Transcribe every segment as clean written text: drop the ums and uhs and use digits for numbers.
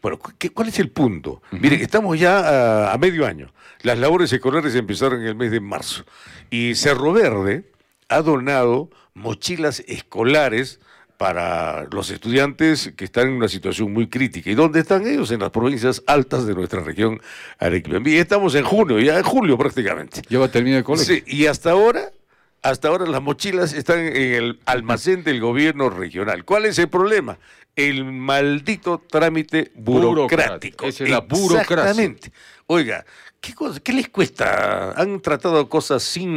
Bueno, ¿cuál es el punto? Miren, estamos ya a medio año. Las labores escolares empezaron en el mes de marzo. Y Cerro Verde ha donado mochilas escolares para los estudiantes que están en una situación muy crítica. ¿Y dónde están ellos? En las provincias altas de nuestra región Arequipa. Y estamos en junio, ya en julio prácticamente. Ya va a terminar el colegio. Sí, y hasta ahora las mochilas están en el almacén del gobierno regional. ¿Cuál es el problema? El maldito trámite burocrático. Esa es la burocracia. Exactamente. Oiga, ¿qué les cuesta? Han tratado cosas sin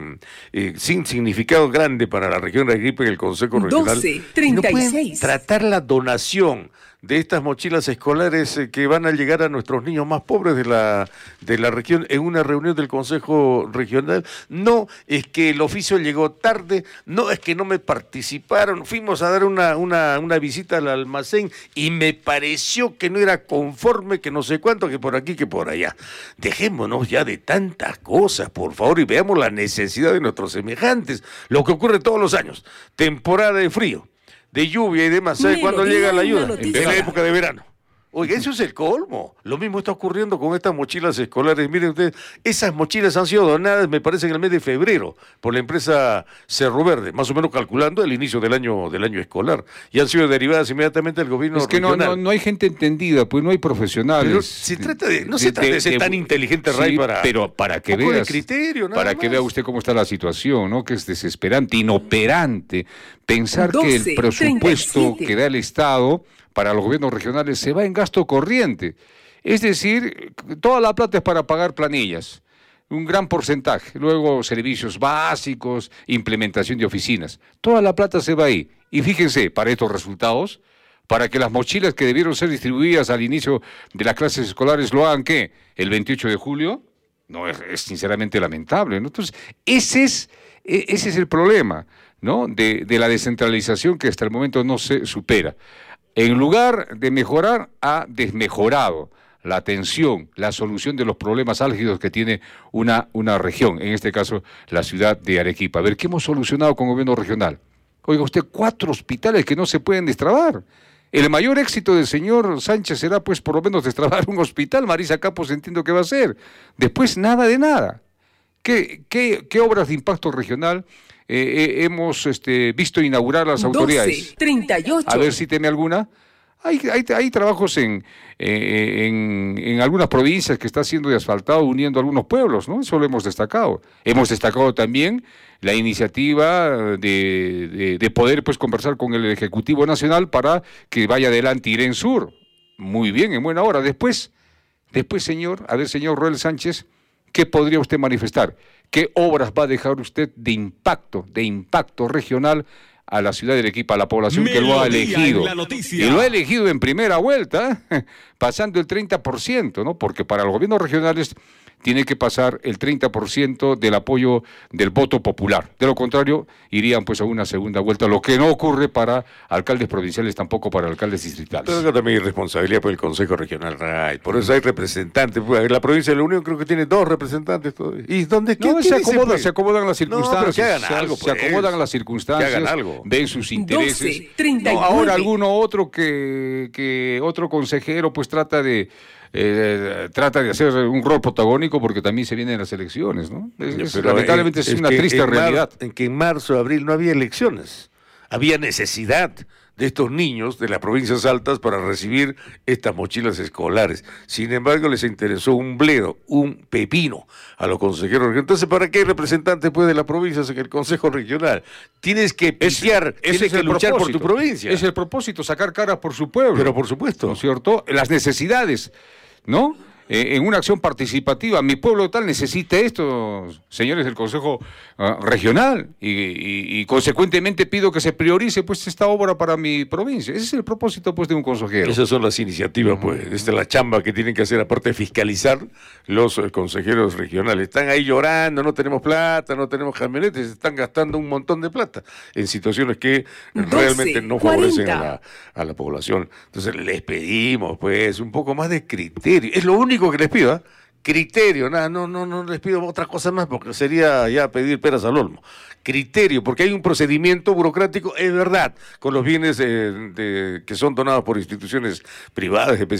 significado grande para la región de Arequipa en el Consejo Regional. 12:36. ¿No pueden tratar la donación de estas mochilas escolares que van a llegar a nuestros niños más pobres de la región en una reunión del Consejo Regional? No, es que el oficio llegó tarde, no, es que no me participaron, fuimos a dar una visita al almacén y me pareció que no era conforme, que no sé cuánto, que por aquí, que por allá. Dejémonos ya de tantas cosas, por favor, y veamos la necesidad de nuestros semejantes, lo que ocurre todos los años, temporada de frío, de lluvia y demás. ¿Sabe cuándo llega la ayuda? En la época de verano. Oiga, eso es el colmo. Lo mismo está ocurriendo con estas mochilas escolares. Miren ustedes, esas mochilas han sido donadas, me parece, en el mes de febrero por la empresa Cerro Verde, más o menos calculando el inicio del año escolar. Y han sido derivadas inmediatamente al gobierno regional. Es que no hay gente entendida, pues no hay profesionales. Pero se trata de ser tan inteligente, Ray, pero para que veas, criterio, para que vea usted cómo está la situación, ¿no? Que es desesperante, inoperante, pensar que el presupuesto que da el Estado para los gobiernos regionales se va en gasto corriente. Es decir, toda la plata es para pagar planillas, un gran porcentaje, luego servicios básicos, implementación de oficinas. Toda la plata se va ahí. Y fíjense, para estos resultados, para que las mochilas que debieron ser distribuidas al inicio de las clases escolares lo hagan, ¿qué? ¿El 28 de julio? No, es sinceramente lamentable, ¿no? Entonces, ese es el problema, ¿no? De la descentralización que hasta el momento no se supera. En lugar de mejorar, ha desmejorado la atención, la solución de los problemas álgidos que tiene una región, en este caso la ciudad de Arequipa. A ver, ¿qué hemos solucionado con el gobierno regional? Oiga usted, 4 hospitales que no se pueden destrabar. El mayor éxito del señor Sánchez será, pues, por lo menos destrabar un hospital. Marisa Campos entiendo que va a ser. Después, nada de nada. ¿Qué obras de impacto regional hemos visto inaugurar las autoridades? 12:38. A ver si tiene alguna. Hay trabajos en algunas provincias que está siendo de asfaltado uniendo algunos pueblos, ¿no? Eso lo hemos destacado. Hemos destacado también la iniciativa de poder, pues, conversar con el Ejecutivo Nacional para que vaya adelante Irén Sur. Muy bien, en buena hora. Después, señor Roel Sánchez, ¿qué podría usted manifestar? ¿Qué obras va a dejar usted de impacto regional a la ciudad de Arequipa, a la población que lo ha elegido? Y lo ha elegido en primera vuelta, pasando el 30%, ¿no? Porque para los gobiernos regionales tiene que pasar el 30% del apoyo del voto popular. De lo contrario, irían, pues, a una segunda vuelta, lo que no ocurre para alcaldes provinciales, tampoco para alcaldes distritales. Pero acá también hay responsabilidad por el Consejo Regional, Ray. Por eso hay representantes. Pues, la provincia de la Unión creo que tiene 2 representantes todavía. ¿Y dónde se acomodan las circunstancias. No, que hagan algo, pues. Se acomodan las circunstancias, que hagan algo. Ven sus intereses. 12:39. No, ahora alguno otro que otro consejero, pues, trata de hacer un rol protagónico porque también se vienen las elecciones, ¿no? Lamentablemente es una triste realidad. En que en marzo, abril no había elecciones. Había necesidad de estos niños de las provincias altas para recibir estas mochilas escolares. Sin embargo, les interesó un bledo, un pepino a los consejeros. Entonces, ¿para qué hay representantes, pues, de las provincias en el Consejo Regional? Tienes que piciar, tienes que luchar por tu provincia. Es el propósito, sacar caras por su pueblo. Pero por supuesto. ¿No es cierto? Las necesidades, ¿no? En una acción participativa, mi pueblo tal necesita esto, señores del Consejo Regional, y consecuentemente pido que se priorice, pues, esta obra para mi provincia. Ese es el propósito, pues, de un consejero. Esas son las iniciativas, pues, esta es la chamba que tienen que hacer, aparte de fiscalizar los consejeros regionales. Están ahí llorando, no tenemos plata, no tenemos camionetes, están gastando un montón de plata en situaciones que realmente no favorecen a la población. Entonces les pedimos, pues, un poco más de criterio. Es lo único que les pido, ¿eh? Criterio, nada, no les pido otra cosa más porque sería ya pedir peras al olmo. Criterio, porque hay un procedimiento burocrático, es verdad, con los bienes que son donados por instituciones privadas,